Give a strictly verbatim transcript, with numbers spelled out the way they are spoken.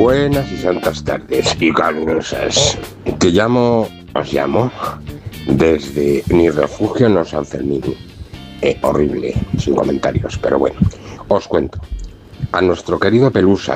Buenas y santas tardes y calurosas. Te llamo, os llamo desde mi refugio en los San Fermín. Eh, horrible, sin comentarios, pero bueno, os cuento. A nuestro querido Pelusa